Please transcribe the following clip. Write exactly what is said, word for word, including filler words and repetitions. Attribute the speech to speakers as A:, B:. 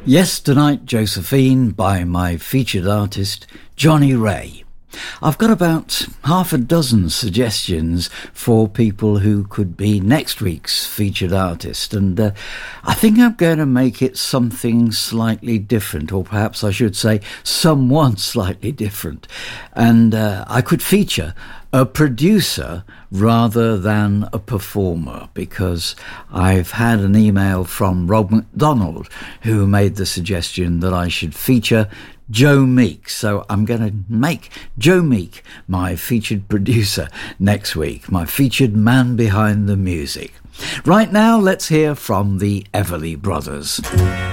A: Yesternight Josephine by my featured artist Johnny Ray. I've got about half a dozen suggestions for people who could be next week's featured artist, and uh, I think I'm going to make it something slightly different, or perhaps I should say someone slightly different. And uh, I could feature a producer rather than a performer, because I've had an email from Rob McDonald who made the suggestion that I should feature Joe Meek. So I'm going to make Joe Meek my featured producer next week, my featured man behind the music. Right now, let's hear from the Everly Brothers.